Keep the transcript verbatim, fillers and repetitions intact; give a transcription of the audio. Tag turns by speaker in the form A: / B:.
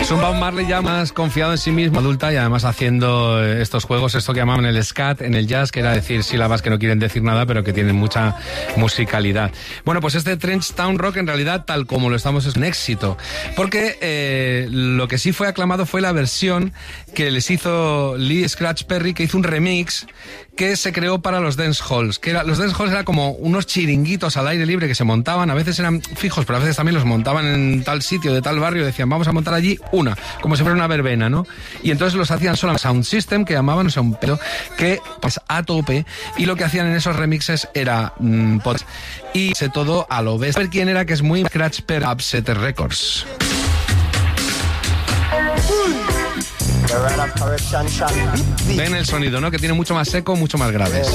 A: Es un Bob Marley ya más confiado en sí mismo, adulta, y además haciendo estos juegos, esto que llamaban el scat en el jazz, que era decir sílabas que no quieren decir nada, pero que tienen mucha musicalidad. Bueno, pues este Trench Town Rock, en realidad, tal como lo estamos, es un éxito. Porque eh, lo que sí fue aclamado fue la versión que les hizo Lee Scratch Perry, que hizo un remix que se creó para los dance halls. Que era, los dance halls eran como unos chiringuitos al aire libre que se montaban, a veces eran fijos, pero a veces también los montaban en tal sitio, de tal barrio, decían, vamos a montar allí una, como si fuera una verbena, ¿no? Y entonces los hacían solamente Sound System, que llamaban, o sea, un pedo, que pues a tope, y lo que hacían en esos remixes era mmm, pot, y se todo a lo bestia. A ver quién era, que es muy Scratch Perry, Upset Records. Ven el sonido, ¿no? Que tiene mucho más seco, mucho más graves.